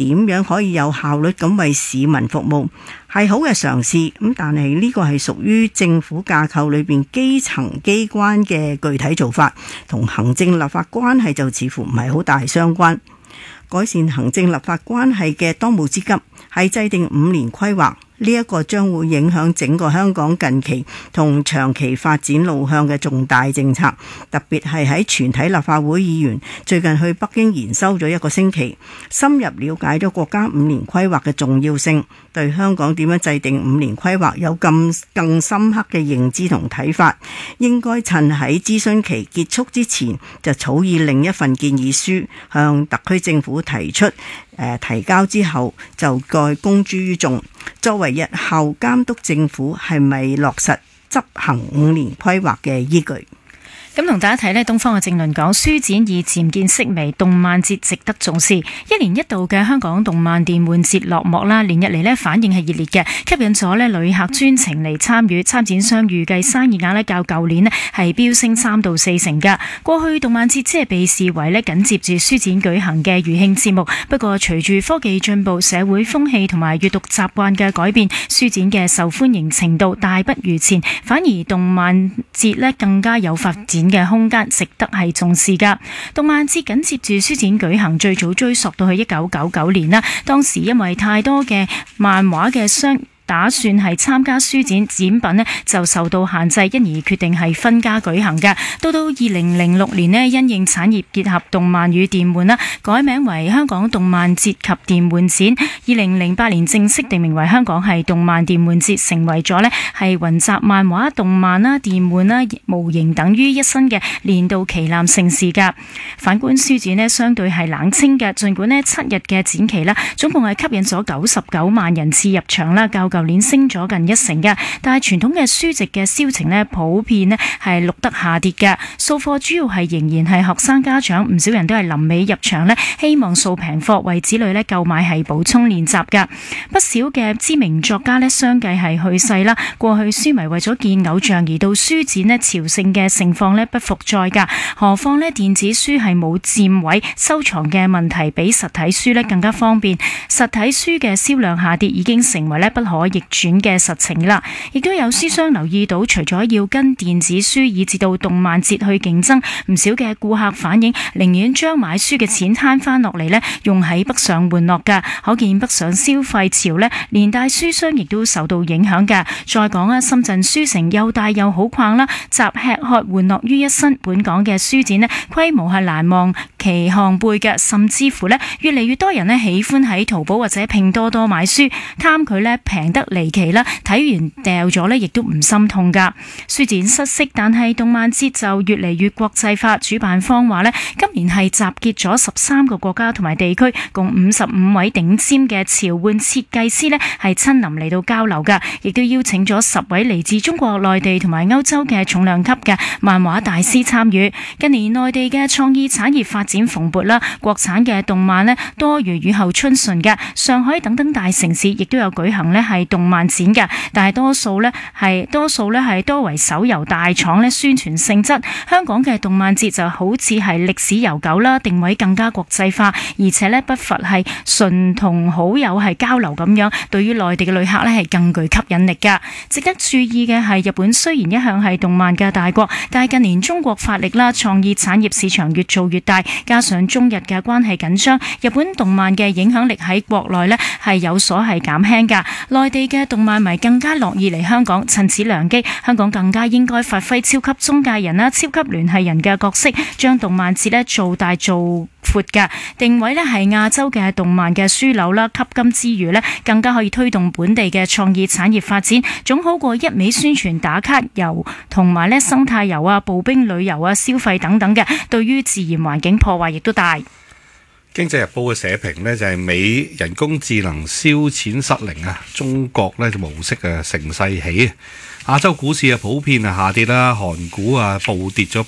點樣可以有效率咁為市民服務，係好嘅嘗試。咁但係呢個係屬於政府架構裏邊基層機關嘅具體做法，同行政立法關係就似乎唔係好大相關。改善行政立法關係嘅當務之急係制定5年規劃，呢一個將會影響整個香港近期同長期發展路向嘅重大政策，特別係喺全體立法會議員最近去北京研修咗1個星期，深入了解咗國家5年規劃嘅重要性，對香港點樣制定5年規劃有更深刻嘅認知同睇法。應該趁喺諮詢期結束之前就草擬另一份建議書，向特區政府提交之後就該公諸於眾，作為日後監督政府係咪落實執行5年規劃嘅依據。 咁同大家睇呢，東方嘅政論講書展以漸見式微，動漫節值得重視。1年1度嘅香港動漫電玩節落幕啦，連日嚟呢反應係熱烈嘅，吸引咗呢旅客專程嚟參與。參展商預計生意額呢較舊年呢係飆升3到4成㗎。過去動漫節只係被視為呢緊接住書展舉行嘅餘興節目，不過隨住科技進步、社會風氣同埋閱讀習慣嘅改變，書展嘅受歡迎程度大不如前，反而動漫節呢更加有發展嘅空間，值得係重視噶。動漫節緊接住書展舉行，最早追溯到去1999年啦。當時因為太多嘅漫畫嘅商打算係參加書展，展品呢就受到限制，因而決定係分家舉行嘅。到2006年呢，因應產業結合動漫與電玩啦，改名為香港動漫節及電玩展。2008年正式定名為香港係動漫電玩節，成為咗呢係雲集漫畫、動漫啦、電玩啦、模型等於一身嘅年度旗艦盛事噶。反觀書展呢，相對係冷清嘅，盡管呢7日嘅展期啦，總共係吸引咗99萬人次入場啦，較舊年升咗近1成嘅，但係傳統嘅書籍嘅銷情呢，普遍呢係錄得下跌嘅。掃貨主要係仍然係學生家長，唔少人都係臨尾入場呢，希望掃平貨，為子女呢購買係補充練習嘅。不少嘅知名作家呢，相繼係去世啦。過去書迷為咗見偶像而到書展呢，朝聖嘅盛況呢不復再噶。何況呢電子書係冇佔位，收藏嘅問題比實體書呢更加方便。實體書嘅銷量下跌已經成為呢不可逆轉嘅實情啦，亦都有書商留意到，除咗要跟電子書以至到動漫節去競爭，唔少嘅顧客反映寧願將買書嘅錢慳翻落嚟呢，用喺北上玩樂噶。可見北上消費潮呢，連帶書商亦都受到影響噶。再講啊，深圳書城又大又好逛啦，集吃喝玩樂於一身。本港嘅書展呢，規模係難望其項背嘅，甚至乎呢，越嚟越多人呢喜歡喺淘寶或者拼多多買書，貪佢呢平得離奇啦，睇完掉咗呢亦都唔心痛噶。書展失色，但係動漫節就越嚟越國際化。主辦方話呢，今年係集結咗13個國家同埋地區，共55位頂尖嘅潮玩設計師呢係親臨嚟到交流噶，亦都邀請咗10位嚟自中國內地同埋歐洲嘅重量級嘅漫畫大師參與。近年內地嘅創意產業發展蓬勃啦，國產嘅動漫呢多如雨後春筍嘅。上海等等大城市亦都有舉行呢係動漫展嘅，但係多數呢係多為手遊大廠呢宣傳性質。香港嘅動漫節就好似係歷史悠久啦，定位更加國際化，而且呢不乏係純同好友係交流咁樣，對於內地嘅旅客呢係更具吸引力噶。值得注意嘅係，日本雖然一向係動漫嘅大國，但係近年中國發力啦，創意產業市場越做越大，加上中日嘅關係緊張，日本動漫嘅影響力喺國內呢係有所係減輕噶。內地嘅動漫迷更加樂意嚟香港，趁此良機，香港更加應該發揮超級中介人啦、超級聯繫人嘅角色，將動漫節呢做大做闊噶，定位呢係亞洲嘅動漫嘅樞紐啦，吸金之餘呢更加可以推動本地嘅創意產業發展，總好過一味宣傳打卡遊同埋呢生態遊啊、步兵旅遊啊、消費等等嘅，對於自然環境破壞亦都大。 經濟日報嘅社評呢，就係美人工智能燒錢失靈啊，中國呢模式啊乘勢起，亞洲股市啊普遍啊下跌啦，韓股啊暴跌咗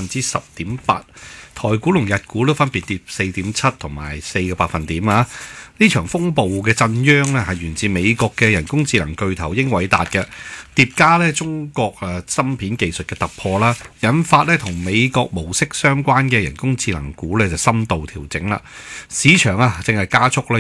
10.8%，台股同日股都分別跌4.7%同埋4個百分點啊。呢場風暴嘅震央呢，係源自美國嘅人工智能巨頭英偉達嘅，疊加呢中國芯片技術嘅突破啦，引發呢同美國模式相關嘅人工智能股呢就深度調整啦。市場啊正係加速呢